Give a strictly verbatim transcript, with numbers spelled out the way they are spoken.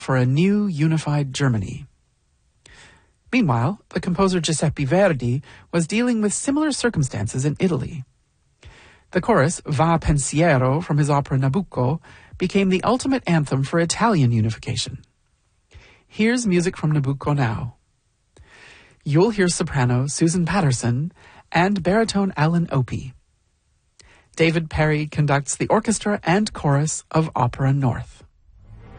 for a new unified Germany. Meanwhile, the composer Giuseppe Verdi was dealing with similar circumstances in Italy. The chorus, Va Pensiero, from his opera Nabucco, became the ultimate anthem for Italian unification. Here's music from Nabucco now. You'll hear soprano Susan Patterson and baritone Alan Opie. David Perry conducts the orchestra and chorus of Opera North.